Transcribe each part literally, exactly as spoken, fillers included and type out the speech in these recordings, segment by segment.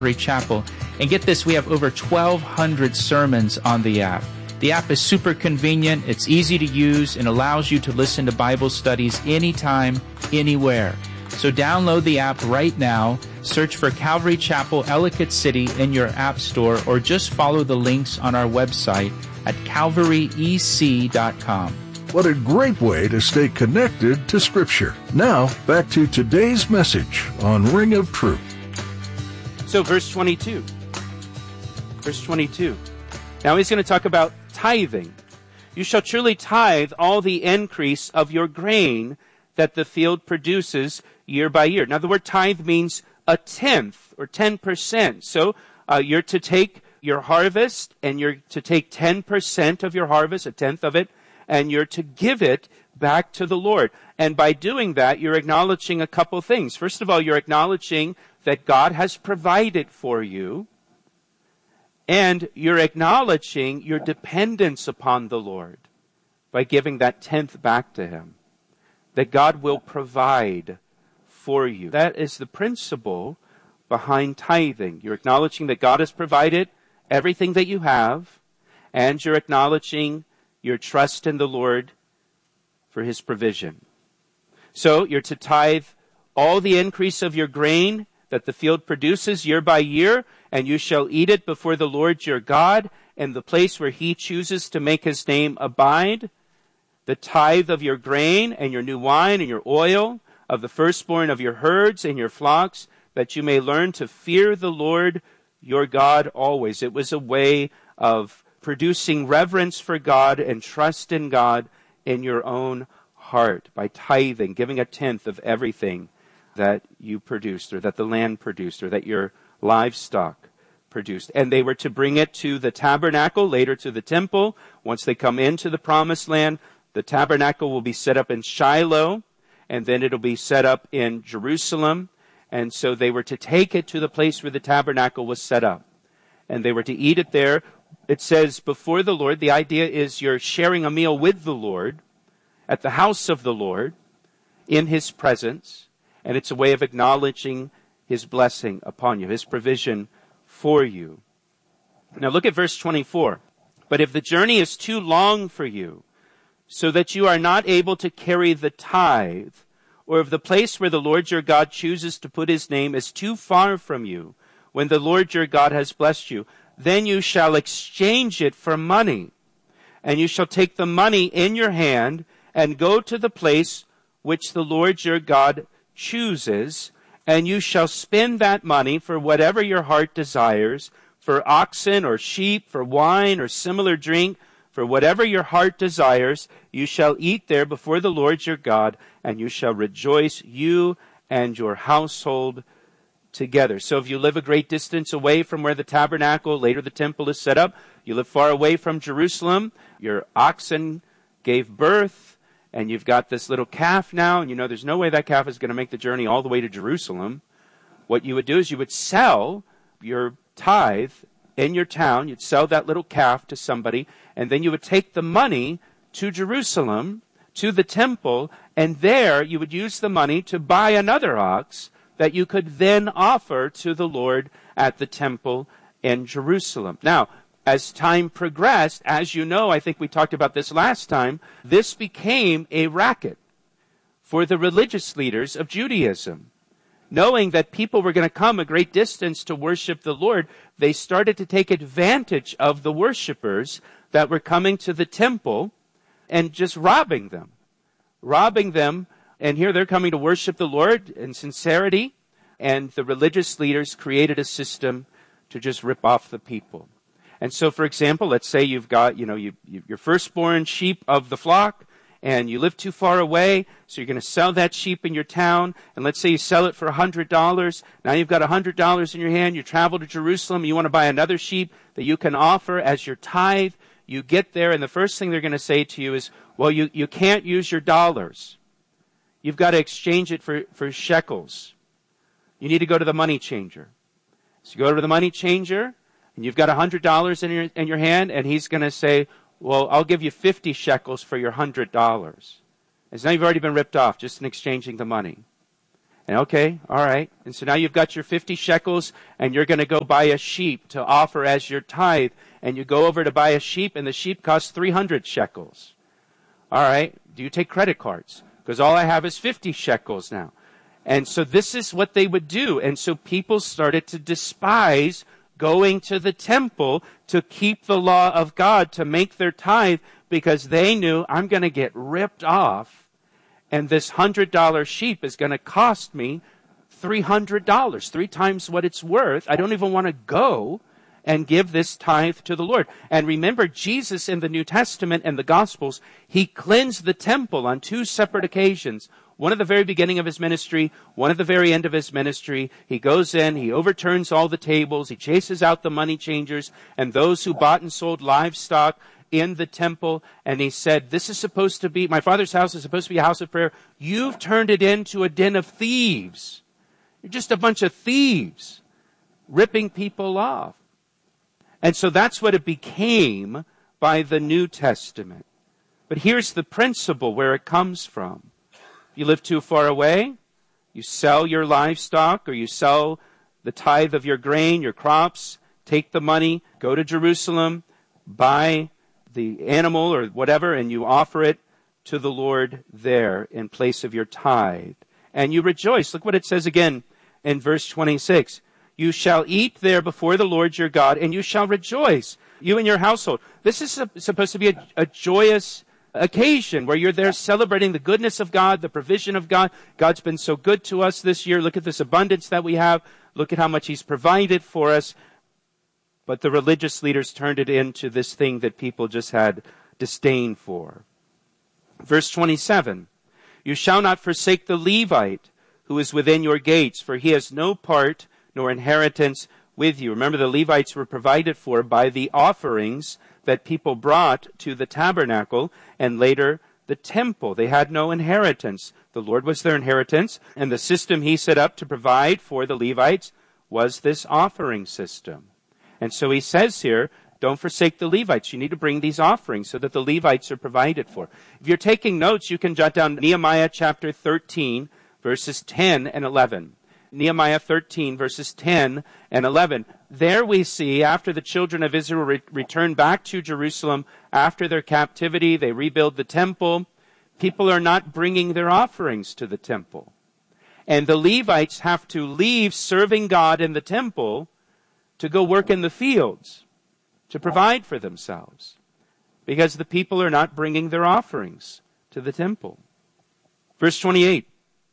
Chapel. And get this, we have over twelve hundred sermons on the app. The app is super convenient, it's easy to use, and allows you to listen to Bible studies anytime, anywhere. So download the app right now, search for Calvary Chapel, Ellicott City in your app store, or just follow the links on our website at calvary e c dot com. What a great way to stay connected to Scripture. Now, back to today's message on Ring of Truth. So verse twenty-two. Verse twenty-two. Now he's going to talk about tithing. You shall truly tithe all the increase of your grain that the field produces year by year. Now the word tithe means a tenth or ten percent. So uh, you're to take your harvest and you're to take ten percent of your harvest, a tenth of it, and you're to give it back to the Lord. And by doing that, you're acknowledging a couple things. First of all, you're acknowledging that God has provided for you, and you're acknowledging your dependence upon the Lord by giving that tenth back to Him. That God will provide for you. That is the principle behind tithing. You're acknowledging that God has provided everything that you have, and you're acknowledging your trust in the Lord for His provision. So you're to tithe all the increase of your grain that the field produces year by year, and you shall eat it before the Lord your God in the place where He chooses to make His name abide. The tithe of your grain and your new wine and your oil, of the firstborn of your herds and your flocks, that you may learn to fear the Lord your God always. It was a way of producing reverence for God and trust in God in your own heart by tithing, giving a tenth of everything that you produced, or that the land produced, or that your livestock produced. And they were to bring it to the tabernacle, later to the temple. Once they come into the promised land, the tabernacle will be set up in Shiloh, and then it'll be set up in Jerusalem. And so they were to take it to the place where the tabernacle was set up. And they were to eat it there. It says before the Lord. The idea is you're sharing a meal with the Lord at the house of the Lord in His presence. And it's a way of acknowledging His blessing upon you, His provision for you. Now look at verse twenty-four. But if the journey is too long for you, so that you are not able to carry the tithe, or if the place where the Lord your God chooses to put His name is too far from you, when the Lord your God has blessed you, then you shall exchange it for money, and you shall take the money in your hand and go to the place which the Lord your God chooses, and you shall spend that money for whatever your heart desires, for oxen or sheep, for wine or similar drink, for whatever your heart desires. You shall eat there before the Lord your God, and you shall rejoice, you and your household together. So if you live a great distance away from where the tabernacle, later the temple, is set up, you live far away from Jerusalem, your oxen gave birth, and you've got this little calf now, and you know there's no way that calf is going to make the journey all the way to Jerusalem. What you would do is you would sell your tithe in your town. You'd sell that little calf to somebody, and then you would take the money to Jerusalem, to the temple, and there you would use the money to buy another ox that you could then offer to the Lord at the temple in Jerusalem. Now, as time progressed, as you know, I think we talked about this last time, this became a racket for the religious leaders of Judaism. Knowing that people were going to come a great distance to worship the Lord, they started to take advantage of the worshipers that were coming to the temple and just robbing them. Robbing them, and here they're coming to worship the Lord in sincerity, and the religious leaders created a system to just rip off the people. And so, for example, let's say you've got, you know, you, you, your firstborn sheep of the flock, and you live too far away, so you're going to sell that sheep in your town, and let's say you sell it for one hundred dollars. Now you've got one hundred dollars in your hand, you travel to Jerusalem, you want to buy another sheep that you can offer as your tithe. You get there, and the first thing they're going to say to you is, well, you, you can't use your dollars. You've got to exchange it for, for shekels. You need to go to the money changer. So you go to the money changer, and you've got one hundred dollars in your, in your hand, and he's going to say, well, I'll give you fifty shekels for your one hundred dollars. And so now you've already been ripped off just in exchanging the money. And okay, all right. And so now you've got your fifty shekels, and you're going to go buy a sheep to offer as your tithe. And you go over to buy a sheep, and the sheep costs three hundred shekels. All right. Do you take credit cards? Because all I have is fifty shekels now. And so this is what they would do. And so people started to despise going to the temple to keep the law of God, to make their tithe, because they knew, I'm going to get ripped off, and this one hundred dollar sheep is going to cost me three hundred dollars, three times what it's worth. I don't even want to go and give this tithe to the Lord. And remember, Jesus in the New Testament and the Gospels, he cleansed the temple on two separate occasions. One at the very beginning of his ministry, one at the very end of his ministry. He goes in, he overturns all the tables, he chases out the money changers and those who bought and sold livestock in the temple. And he said, this is supposed to be, my Father's house is supposed to be a house of prayer. You've turned it into a den of thieves. You're just a bunch of thieves, ripping people off. And so that's what it became by the New Testament. But here's the principle where it comes from. You live too far away, you sell your livestock, or you sell the tithe of your grain, your crops, take the money, go to Jerusalem, buy the animal or whatever, and you offer it to the Lord there in place of your tithe. And you rejoice. Look what it says again in verse twenty-six. You shall eat there before the Lord your God, and you shall rejoice, you and your household. This is supposed to be a, a joyous occasion where you're there celebrating the goodness of God, the provision of God. God's been so good to us this year. Look at this abundance that we have. Look at how much he's provided for us. But the religious leaders turned it into this thing that people just had disdain for. Verse twenty-seven, you shall not forsake the Levite who is within your gates, for he has no part nor inheritance with you. Remember, the Levites were provided for by the offerings that people brought to the tabernacle and later the temple. They had no inheritance. The Lord was their inheritance, and the system he set up to provide for the Levites was this offering system. And so he says here, don't forsake the Levites. You need to bring these offerings so that the Levites are provided for. If you're taking notes, you can jot down Nehemiah chapter thirteen, verses ten and eleven. Nehemiah thirteen, verses ten and eleven. There we see, after the children of Israel re- return back to Jerusalem, after their captivity, they rebuild the temple. People are not bringing their offerings to the temple. And the Levites have to leave serving God in the temple to go work in the fields, to provide for themselves, because the people are not bringing their offerings to the temple. Verse twenty-eight.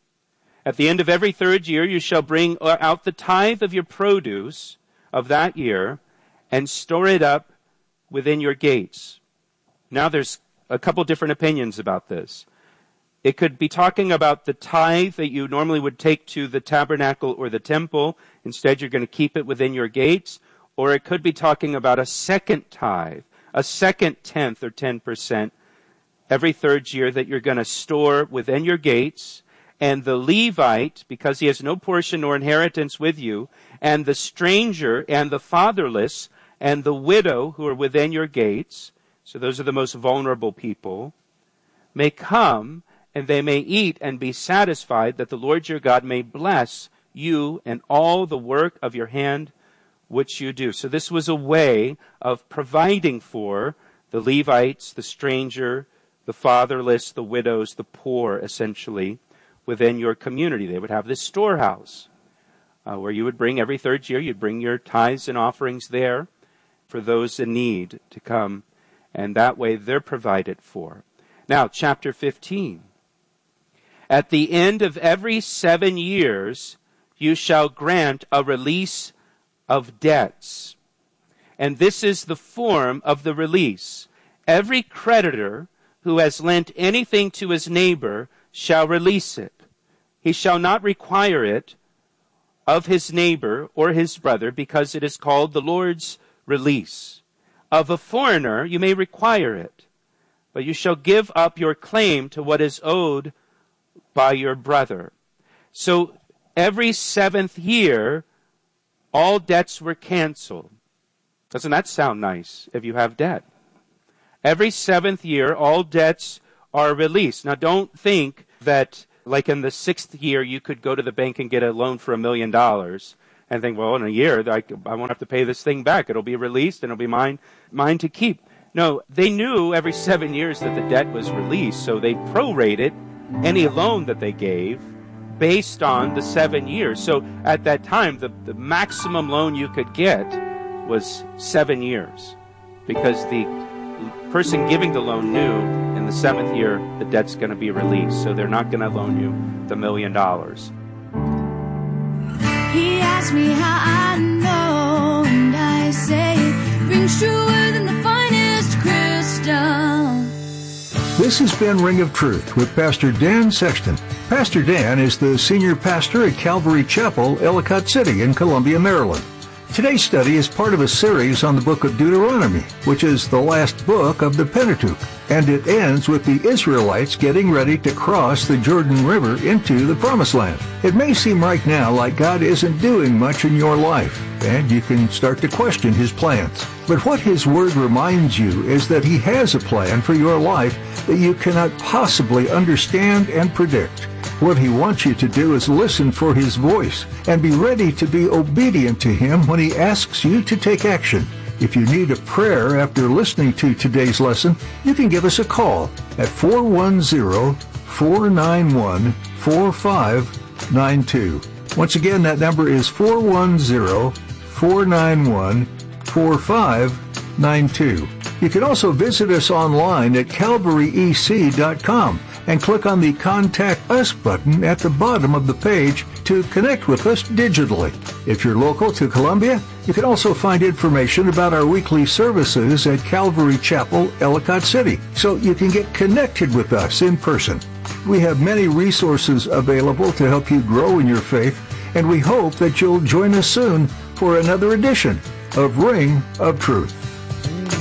At the end of every third year, you shall bring out the tithe of your produce of that year and store it up within your gates. Now there's a couple different opinions about this. It could be talking about the tithe that you normally would take to the tabernacle or the temple. Instead, you're going to keep it within your gates. Or it could be talking about a second tithe, a second tenth or ten percent every third year that you're going to store within your gates. And the Levite, because he has no portion nor inheritance with you, and the stranger and the fatherless and the widow who are within your gates, so those are the most vulnerable people, may come and they may eat and be satisfied, that the Lord your God may bless you and all the work of your hand which you do. So this was a way of providing for the Levites, the stranger, the fatherless, the widows, the poor, essentially, within your community. They would have this storehouse uh, where you would bring every third year, you'd bring your tithes and offerings there for those in need to come, and that way they're provided for. Now, chapter fifteen. At the end of every seven years, you shall grant a release of debts. And this is the form of the release. Every creditor who has lent anything to his neighbor shall release it. He shall not require it of his neighbor or his brother, because it is called the Lord's release. Of a foreigner you may require it, but you shall give up your claim to what is owed by your brother. So every seventh year, all debts were canceled. Doesn't that sound nice if you have debt? Every seventh year, all debts are released. Now don't think that like in the sixth year, you could go to the bank and get a loan for a million dollars and think, well, in a year, I, I won't have to pay this thing back. It'll be released and it'll be mine, mine to keep. No, they knew every seven years that the debt was released, so they prorated any loan that they gave based on the seven years. So at that time, the, the maximum loan you could get was seven years because the person giving the loan knew in the seventh year the debt's going to be released, so they're not going to loan you the million dollars. He asked me how I know, and I say it rings truer than the finest crystal. This has been Ring of Truth with Pastor Dan Sexton. Pastor Dan is the senior pastor at Calvary Chapel, Ellicott City in Columbia, Maryland. Today's study is part of a series on the book of Deuteronomy, which is the last book of the Pentateuch, and it ends with the Israelites getting ready to cross the Jordan River into the Promised Land. It may seem right now like God isn't doing much in your life, and you can start to question His plans. But what His Word reminds you is that He has a plan for your life that you cannot possibly understand and predict. What He wants you to do is listen for His voice and be ready to be obedient to Him when He asks you to take action. If you need a prayer after listening to today's lesson, you can give us a call at four one zero, four nine one, four five nine two. Once again, that number is four one zero, four nine one, four five nine two. You can also visit us online at calvary e c dot com and click on the Contact Us button at the bottom of the page to connect with us digitally. If you're local to Columbia, you can also find information about our weekly services at Calvary Chapel, Ellicott City, so you can get connected with us in person. We have many resources available to help you grow in your faith, and we hope that you'll join us soon for another edition of Ring of Truth.